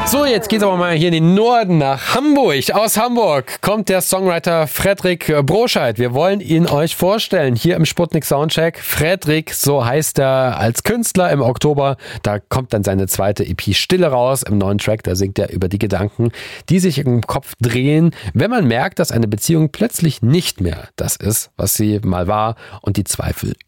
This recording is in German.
So, jetzt geht's aber mal hier in den Norden nach Hamburg. Aus Hamburg kommt der Songwriter Fredrik Broscheid. Wir wollen ihn euch vorstellen hier im Sputnik Soundcheck. Fredrik, so heißt er als Künstler im Oktober. Da kommt dann seine zweite EP Stille raus. Im neuen Track, da singt er über die Gedanken, die sich im Kopf drehen, wenn man merkt, dass eine Beziehung plötzlich nicht mehr das ist, was sie mal war und die Zweifel